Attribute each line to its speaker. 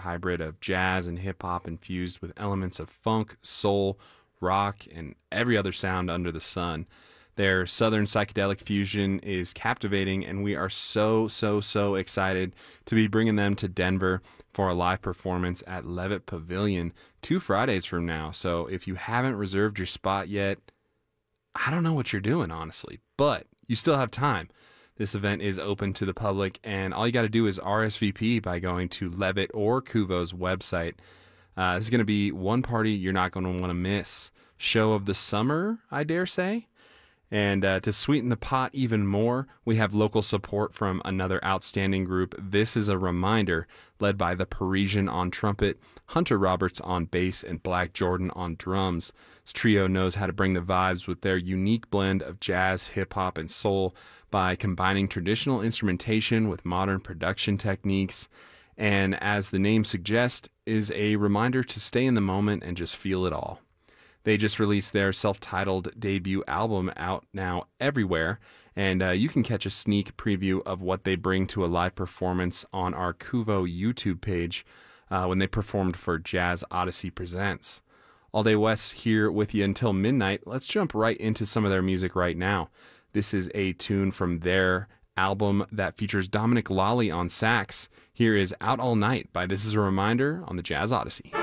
Speaker 1: hybrid of jazz and hip hop infused with elements of funk, soul, rock, and every other sound under the sun. Their southern psychedelic fusion is captivating, and we are so excited to be bringing them to Denver for a live performance at Levitt Pavilion 2 Fridays from now. So if you haven't reserved your spot yet, I don't know what you're doing, honestly, but you still have time. This event is open to the public, and all you got to do is RSVP by going to Levitt or Kuvo's website. This is going to be one party you're not going to want to miss. Show of the summer, I dare say. And to sweeten the pot even more, we have local support from another outstanding group. This is a reminder, led by the Parisian on trumpet, Hunter Roberts on bass, and Black Jordan on drums. This trio knows how to bring the vibes with their unique blend of jazz, hip-hop, and soul by combining traditional instrumentation with modern production techniques. And as the name suggests, is a reminder to stay in the moment and just feel it all. They just released their self-titled debut album, out now everywhere, and you can catch a sneak preview of what they bring to a live performance on our Kuvo YouTube page when they performed for Jazz Odyssey Presents. All Day West here with you until midnight. Let's jump right into some of their music right now. This is a tune from their album that features Dominic Lally on sax. Here is Out All Night by This Is a Reminder on the Jazz Odyssey.